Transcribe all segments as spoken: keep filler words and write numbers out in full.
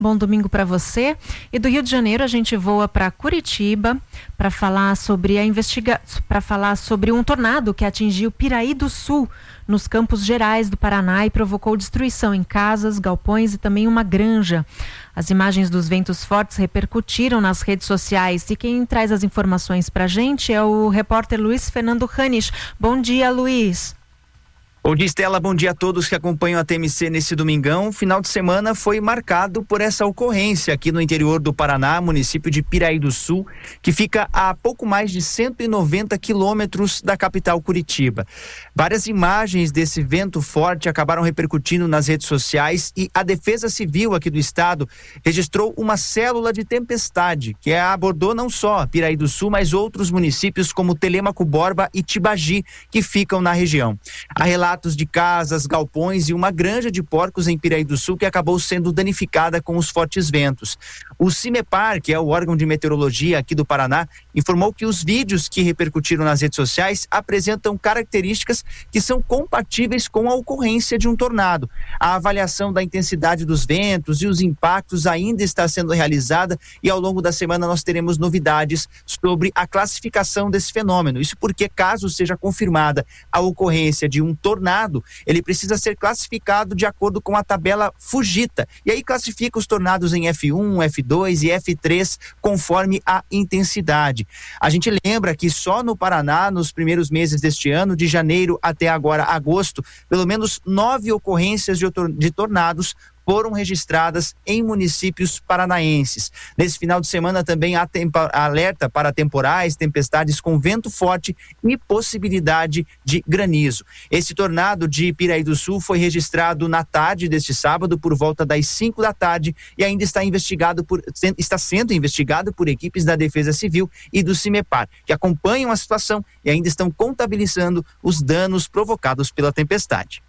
Bom domingo para você. E do Rio de Janeiro a gente voa para Curitiba para falar sobre a investiga... para falar sobre um tornado que atingiu Piraí do Sul, nos Campos Gerais do Paraná, e provocou destruição em casas, galpões e também uma granja. As imagens dos ventos fortes repercutiram nas redes sociais e quem traz as informações para a gente é o repórter Luiz Fernando Ranisch. Bom dia, Luiz. Bom dia, Estela, bom dia a todos que acompanham a T M C nesse domingão. O final de semana foi marcado por essa ocorrência aqui no interior do Paraná, município de Piraí do Sul, que fica a pouco mais de cento e noventa quilômetros da capital Curitiba. Várias imagens desse vento forte acabaram repercutindo nas redes sociais e a Defesa Civil aqui do estado registrou uma célula de tempestade que abordou não só Piraí do Sul, mas outros municípios como Telêmaco Borba e Tibagi, que ficam na região. A relatos de casas, galpões e uma granja de porcos em Piraí do Sul que acabou sendo danificada com os fortes ventos. O CIMEPAR, que é o órgão de meteorologia aqui do Paraná, informou que os vídeos que repercutiram nas redes sociais apresentam características que são compatíveis com a ocorrência de um tornado. A avaliação da intensidade dos ventos e os impactos ainda está sendo realizada e ao longo da semana nós teremos novidades sobre a classificação desse fenômeno. Isso porque, caso seja confirmada a ocorrência de um tornado, ele precisa ser classificado de acordo com a tabela Fujita. E aí classifica os tornados em F um, F dois e F três conforme a intensidade. A gente lembra que só no Paraná, nos primeiros meses deste ano, de janeiro até agora agosto, pelo menos nove ocorrências de, de tornados foram registradas em municípios paranaenses. Nesse final de semana também há tempa, alerta para temporais, tempestades com vento forte e possibilidade de granizo. Esse tornado de Piraí do Sul foi registrado na tarde deste sábado, por volta das cinco da tarde, e ainda está investigado por, está sendo investigado por equipes da Defesa Civil e do CIMEPAR, que acompanham a situação e ainda estão contabilizando os danos provocados pela tempestade.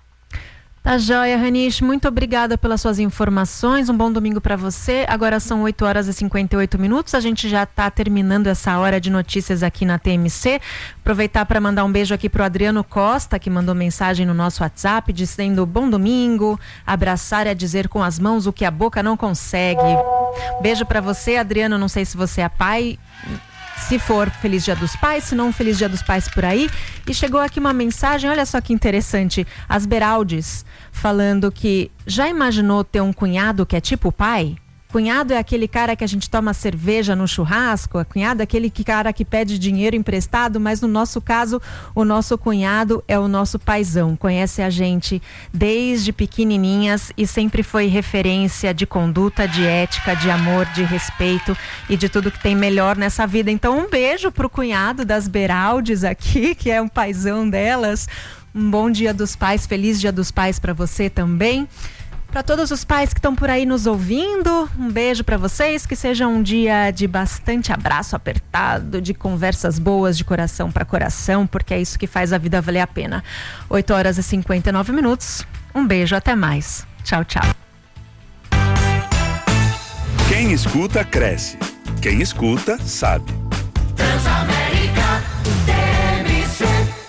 Tá joia, Ranisch, muito obrigada pelas suas informações, um bom domingo para você. Agora são oito horas e cinquenta e oito minutos, a gente já está terminando essa hora de notícias aqui na T M C. Aproveitar para mandar um beijo aqui pro Adriano Costa, que mandou mensagem no nosso WhatsApp dizendo bom domingo, abraçar é dizer com as mãos o que a boca não consegue. Beijo para você, Adriano, não sei se você é pai. Se for, Feliz Dia dos Pais, se não, Feliz Dia dos Pais por aí. E chegou aqui uma mensagem, olha só que interessante, as Beraldes, falando que já imaginou ter um cunhado que é tipo pai? Cunhado é aquele cara que a gente toma cerveja no churrasco, cunhado é aquele cara que pede dinheiro emprestado, mas no nosso caso, o nosso cunhado é o nosso paizão, conhece a gente desde pequenininhas e sempre foi referência de conduta, de ética, de amor, de respeito e de tudo que tem melhor nessa vida. Então um beijo pro cunhado das Beraldes aqui, que é um paizão delas. Um bom Dia dos Pais, feliz Dia dos Pais para você também. Para todos os pais que estão por aí nos ouvindo, um beijo para vocês, que seja um dia de bastante abraço apertado, de conversas boas de coração para coração, porque é isso que faz a vida valer a pena. oito horas e cinquenta e nove minutos, um beijo, até mais. Tchau, tchau. Quem escuta, cresce. Quem escuta, sabe. Transamérica, T M C.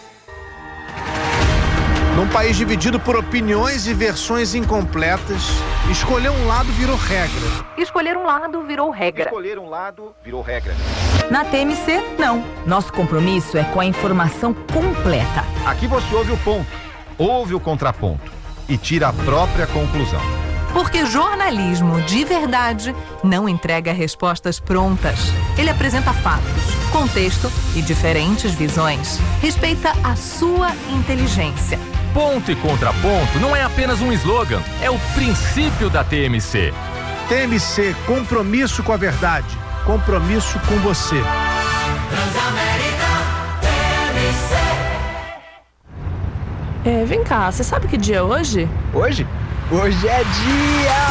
Num país dividido por opiniões e versões incompletas, escolher um lado virou regra. Escolher um lado virou regra. Escolher um lado virou regra. Na T M C, não. Nosso compromisso é com a informação completa. Aqui você ouve o ponto, ouve o contraponto e tira a própria conclusão. Porque jornalismo de verdade não entrega respostas prontas. Ele apresenta fatos, contexto e diferentes visões. Respeita a sua inteligência. Ponto e contraponto não é apenas um slogan, é o princípio da T M C. T M C, compromisso com a verdade, compromisso com você. Transamérica, T M C. É, vem cá, você sabe que dia é hoje? Hoje? Hoje é dia